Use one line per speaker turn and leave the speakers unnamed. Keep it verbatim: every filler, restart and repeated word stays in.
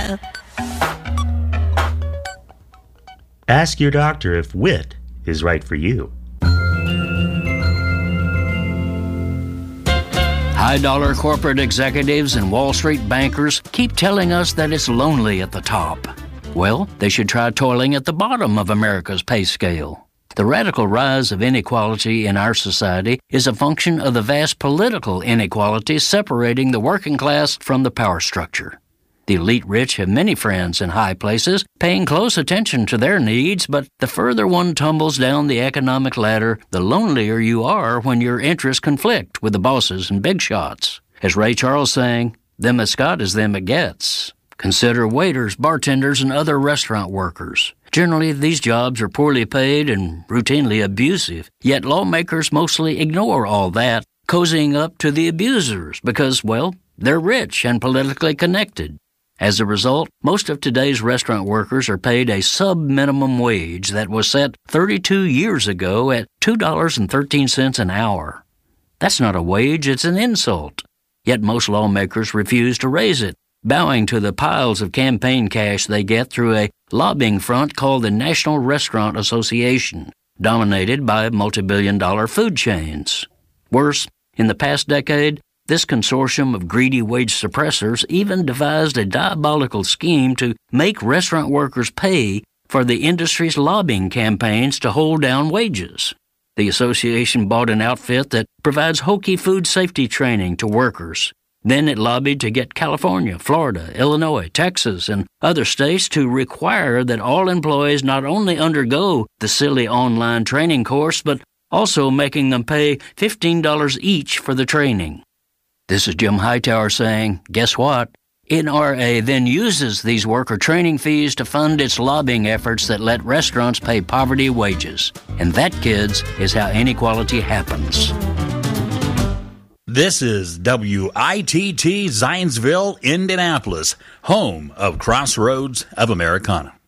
Ask your doctor if WIT is right for you.
High-dollar corporate executives and Wall Street bankers keep telling us that it's lonely at the top. Well, they should try toiling at the bottom of America's pay scale. The radical rise of inequality in our society is a function of the vast political inequality separating the working class from the power structure. The elite rich have many friends in high places, paying close attention to their needs, but the further one tumbles down the economic ladder, the lonelier you are when your interests conflict with the bosses and big shots. As Ray Charles sang, them as got is them it gets. Consider waiters, bartenders, and other restaurant workers. Generally, these jobs are poorly paid and routinely abusive, yet lawmakers mostly ignore all that, cozying up to the abusers because, well, they're rich and politically connected. As a result, most of today's restaurant workers are paid a sub-minimum wage that was set thirty-two years ago at two dollars and thirteen cents an hour. That's not a wage, it's an insult. Yet most lawmakers refuse to raise it, bowing to the piles of campaign cash they get through a lobbying front called the National Restaurant Association, dominated by multi-billion dollar food chains. Worse, in the past decade, this consortium of greedy wage suppressors even devised a diabolical scheme to make restaurant workers pay for the industry's lobbying campaigns to hold down wages. The association bought an outfit that provides hokey food safety training to workers. Then it lobbied to get California, Florida, Illinois, Texas, and other states to require that all employees not only undergo the silly online training course, but also making them pay fifteen dollars each for the training. This is Jim Hightower saying, guess what? N R A then uses these worker training fees to fund its lobbying efforts that let restaurants pay poverty wages. And that, kids, is how inequality happens.
This is W I T T Zionsville, Indianapolis, home of Crossroads of Americana.